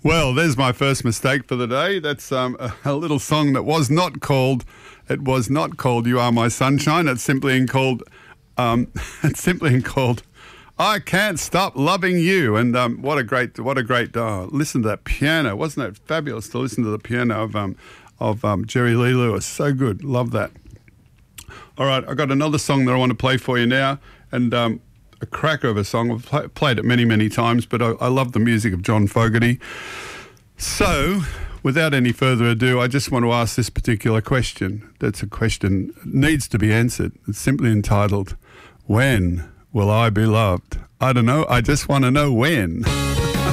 Well, there's my first mistake for the day. That's a little song that was not called. It was not called "You Are My Sunshine." It's simply called. I Can't Stop Loving You. And what a great. Listen to that piano. Wasn't that fabulous to listen to the piano of Jerry Lee Lewis? So good. Love that. All right, I've got another song that I want to play for you now, and a cracker of a song. I've played it many, many times, but I love the music of John Fogerty. So, without any further ado, I just want to ask this particular question. That's a question that needs to be answered. It's simply entitled, "When will I be loved?" I don't know. I just want to know when.